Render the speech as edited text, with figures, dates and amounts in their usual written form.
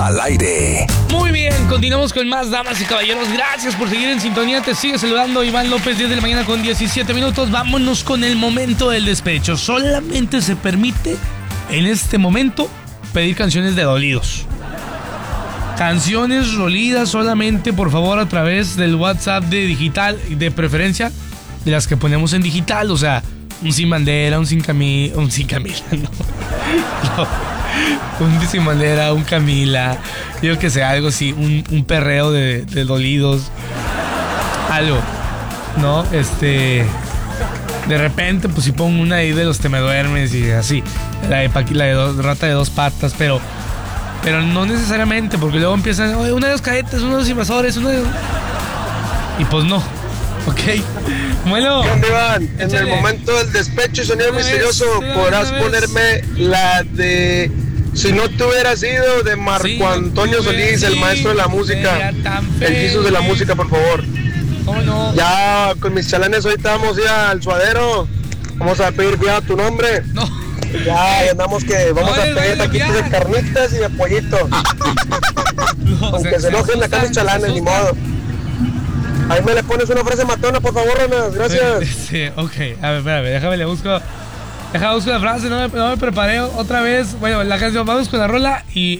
Al aire. Muy bien, continuamos con más, damas y caballeros. Gracias por seguir en sintonía. Te sigue saludando Iván López, 10 de la mañana con 17 minutos. Vámonos con el momento del despecho. Solamente se permite en este momento pedir canciones de dolidos. Canciones rolidas solamente, por favor, a través del WhatsApp de digital, de preferencia, de las que ponemos en digital. O sea, un Sin Bandera, un Sin Camila, no. Un Sin Bandera, un Camila, yo que sé, algo así, un perreo de dolidos, algo, ¿no? De repente, pues si pongo una ahí de Los Te Me Duermes y así, la de Rata de Dos Patas, pero no necesariamente, porque luego empiezan, oye, una de los cadetes, uno de los invasores, y pues no, ¿ok? Bueno, Iván, en el momento del despecho y sonido misterioso, podrás ponerme la de Si no te hubieras ido, de Marco Antonio Solís, el maestro de la música, el Jesús de la música, por favor. ¿Cómo no? Ya con mis chalanes ahorita vamos a ir al suadero, vamos a pedir cuidado tu nombre. No. Ya andamos que vamos a pedir taquitos de carnitas y de pollito. Aunque se enojen acá mis chalanes, ni modo. Ahí me le pones una frase matona, por favor, Ronas, gracias. Sí, ok. A ver, espérame, déjame busco la frase, no me preparé otra vez. Bueno, la canción, vamos con la rola y